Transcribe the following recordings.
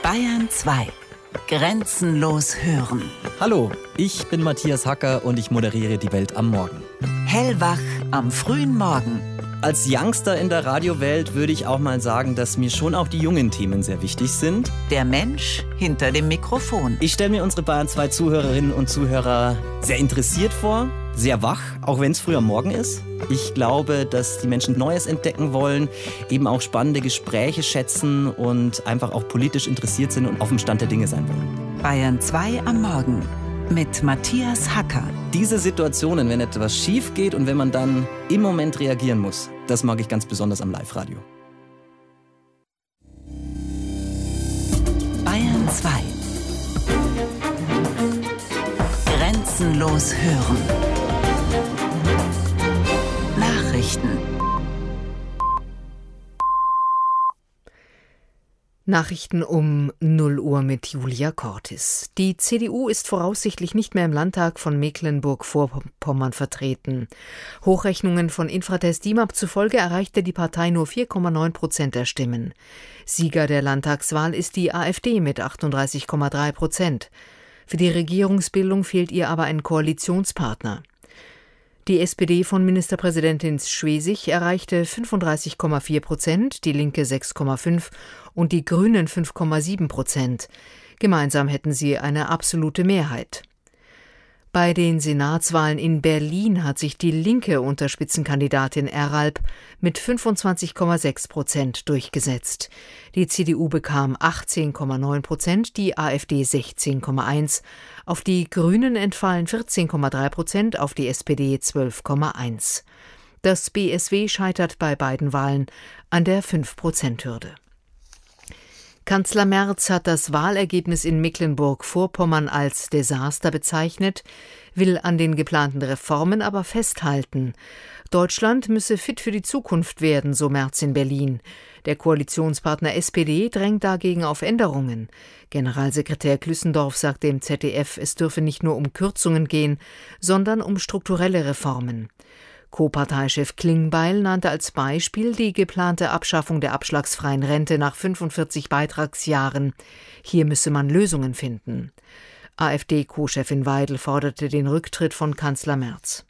Bayern 2. Grenzenlos hören. Hallo, ich bin Matthias Hacker und ich moderiere die Welt am Morgen. Hellwach am frühen Morgen. Als Youngster in der Radiowelt würde ich auch mal sagen, dass mir schon auch die jungen Themen sehr wichtig sind. Der Mensch hinter dem Mikrofon. Ich stelle mir unsere Bayern 2 Zuhörerinnen und Zuhörer sehr interessiert vor, sehr wach, auch wenn es früh am Morgen ist. Ich glaube, dass die Menschen Neues entdecken wollen, eben auch spannende Gespräche schätzen und einfach auch politisch interessiert sind und auf dem Stand der Dinge sein wollen. Bayern 2 am Morgen mit Matthias Hacker. Diese Situationen, wenn etwas schief geht und wenn man dann im Moment reagieren muss, das mag ich ganz besonders am Live-Radio. Bayern 2. Grenzenlos hören. Nachrichten um 0 Uhr mit Julia Cortis. Die CDU ist voraussichtlich nicht mehr im Landtag von Mecklenburg-Vorpommern vertreten. Hochrechnungen von Infratest DIMAP zufolge erreichte die Partei nur 4,9% der Stimmen. Sieger der Landtagswahl ist die AfD mit 38,3%. Für die Regierungsbildung fehlt ihr aber ein Koalitionspartner. Die SPD von Ministerpräsidentin Schwesig erreichte 35,4%, die Linke 6,5% und die Grünen 5,7%. Gemeinsam hätten sie eine absolute Mehrheit. Bei den Senatswahlen in Berlin hat sich die Linke unter Spitzenkandidatin Eralb mit 25,6% durchgesetzt. Die CDU bekam 18,9%, die AfD 16,1%, auf die Grünen entfallen 14,3%, auf die SPD 12,1%. Das BSW scheitert bei beiden Wahlen an der 5%-Hürde. Kanzler Merz hat das Wahlergebnis in Mecklenburg-Vorpommern als Desaster bezeichnet, will an den geplanten Reformen aber festhalten. Deutschland müsse fit für die Zukunft werden, so Merz in Berlin. Der Koalitionspartner SPD drängt dagegen auf Änderungen. Generalsekretär Klüssendorf sagte im ZDF, es dürfe nicht nur um Kürzungen gehen, sondern um strukturelle Reformen. Co-Parteichef Klingbeil nannte als Beispiel die geplante Abschaffung der abschlagsfreien Rente nach 45 Beitragsjahren. Hier müsse man Lösungen finden. AfD-Co-Chefin Weidel forderte den Rücktritt von Kanzler Merz.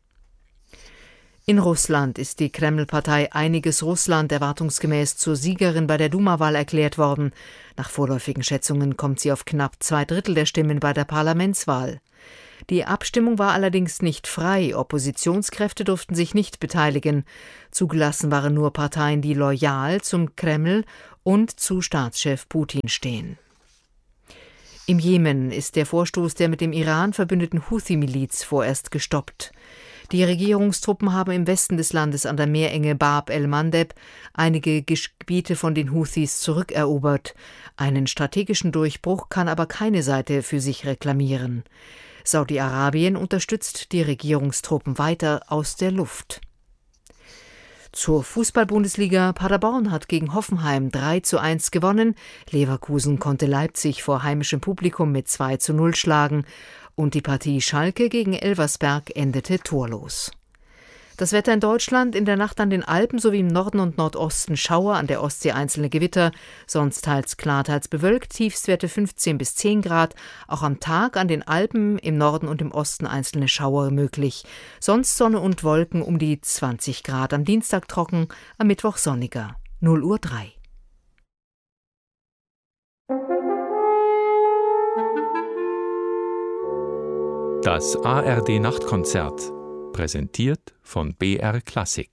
In Russland ist die Kreml-Partei Einiges Russland erwartungsgemäß zur Siegerin bei der Duma-Wahl erklärt worden. Nach vorläufigen Schätzungen kommt sie auf knapp 2/3 der Stimmen bei der Parlamentswahl. Die Abstimmung war allerdings nicht frei, Oppositionskräfte durften sich nicht beteiligen. Zugelassen waren nur Parteien, die loyal zum Kreml und zu Staatschef Putin stehen. Im Jemen ist der Vorstoß der mit dem Iran verbündeten Houthi-Miliz vorerst gestoppt. Die Regierungstruppen haben im Westen des Landes an der Meerenge Bab el-Mandeb einige Gebiete von den Houthis zurückerobert. Einen strategischen Durchbruch kann aber keine Seite für sich reklamieren. Saudi-Arabien unterstützt die Regierungstruppen weiter aus der Luft. Zur Fußball-Bundesliga: Paderborn hat gegen Hoffenheim 3:1 gewonnen. Leverkusen konnte Leipzig vor heimischem Publikum mit 2:0 schlagen. Und die Partie Schalke gegen Elversberg endete torlos. Das Wetter in Deutschland: in der Nacht an den Alpen sowie im Norden und Nordosten Schauer, an der Ostsee einzelne Gewitter, sonst teils klar, teils bewölkt, Tiefstwerte 15 bis 10 Grad. Auch am Tag an den Alpen, im Norden und im Osten einzelne Schauer möglich. Sonst Sonne und Wolken um die 20 Grad. Am Dienstag trocken, am Mittwoch sonniger. 0:03 Uhr. Das ARD-Nachtkonzert, präsentiert von BR Klassik.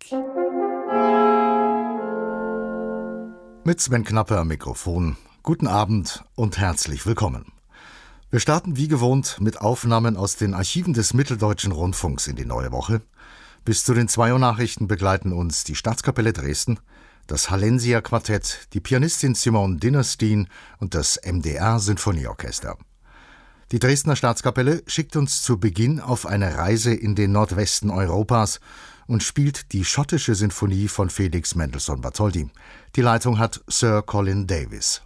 Mit Sven Knappe am Mikrofon. Guten Abend und herzlich willkommen. Wir starten wie gewohnt mit Aufnahmen aus den Archiven des Mitteldeutschen Rundfunks in die neue Woche. Bis zu den 2 Uhr Nachrichten begleiten uns die Staatskapelle Dresden, das Hallensia Quartett, die Pianistin Simone Dinnerstein und das MDR Sinfonieorchester. Die Dresdner Staatskapelle schickt uns zu Beginn auf eine Reise in den Nordwesten Europas und spielt die schottische Sinfonie von Felix Mendelssohn Bartholdy. Die Leitung hat Sir Colin Davis.